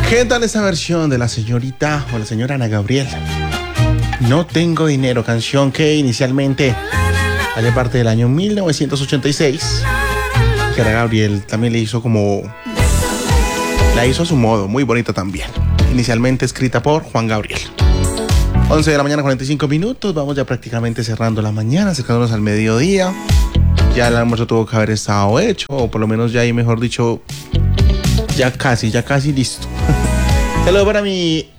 ¿Qué tal esta versión de la señorita o la señora Ana Gabriel? No tengo dinero, canción que inicialmente hace parte del año 1986. Que Ana Gabriel también le hizo como... La hizo a su modo, muy bonita también. Inicialmente escrita por Juan Gabriel. 11 de la mañana, 45 minutos. Vamos ya prácticamente cerrando la mañana, acercándonos al mediodía. Ya el almuerzo tuvo que haber estado hecho, o por lo menos ya ahí, mejor dicho, ya casi listo. Saludos para mi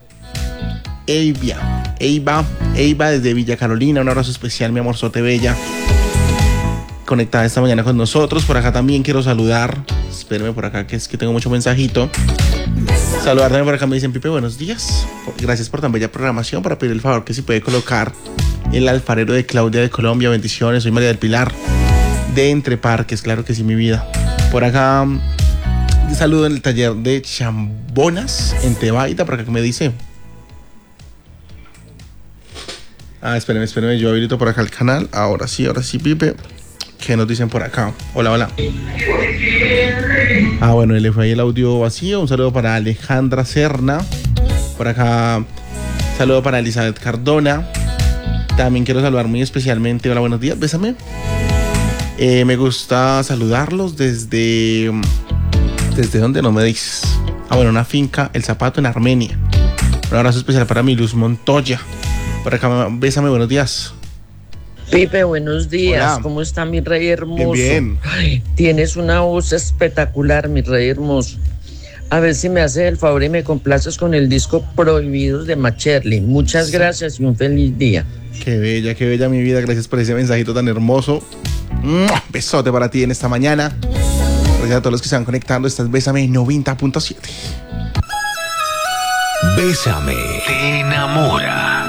Eiva desde Villa Carolina. Un abrazo especial, mi amorzote bella, conectada esta mañana con nosotros. Por acá también quiero saludar. Espérenme por acá, que es que tengo mucho mensajito. Saludar también por acá, me dicen: Pipe, buenos días. Gracias por tan bella programación. Para pedir el favor que si puede colocar El alfarero de Claudia de Colombia. Bendiciones, soy María del Pilar de Entre Parques. Claro que sí, mi vida. Por acá, saludo en el taller de Chambonas en Tebaida. Por acá que me dice... espérenme, yo habilito por acá el canal. Ahora sí, Pipe. ¿Qué nos dicen por acá? Hola. Bueno, le fue ahí el audio vacío. Un saludo para Alejandra Serna. Por acá, saludo para Elizabeth Cardona. También quiero saludar muy especialmente. Hola, buenos días, bésame. Me gusta saludarlos desde... ¿Desde dónde? No me dices. Una finca, El Zapato, en Armenia. Un abrazo especial para mi Luz Montoya. Por acá, bésame, buenos días. Pipe, buenos días. Hola. ¿Cómo está mi rey hermoso? Bien. Ay, tienes una voz espectacular, mi rey hermoso. A ver si me haces el favor y me complaces con el disco Prohibidos de Macherly. Muchas gracias y un feliz día. Qué bella mi vida. Gracias por ese mensajito tan hermoso. Besote para ti en esta mañana. Gracias a todos los que se van conectando. Esta es Bésame 90.7. Bésame te enamora.